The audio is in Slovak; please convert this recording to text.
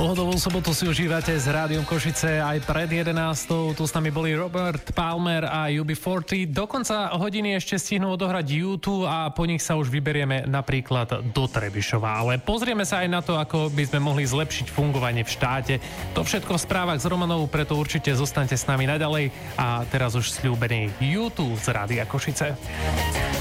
Pohodovú sobotu si užívate s Rádiom Košice aj pred 11. Tu s nami boli Robert Palmer a UB40. Do konca hodiny ešte stihnú odohrať YouTube a po nich sa už vyberieme napríklad do Trebišova. Ale pozrieme sa aj na to, ako by sme mohli zlepšiť fungovanie v štáte. To všetko v správach s Romanou, preto určite zostaňte s nami naďalej. A teraz už sľúbený YouTube z Rádia Košice.